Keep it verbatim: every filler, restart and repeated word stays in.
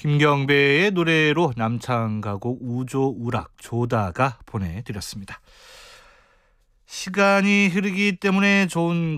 김경배의 노래로 남창가곡 우조우락 조다가 보내드렸습니다. 시간이 흐르기 때문에 좋은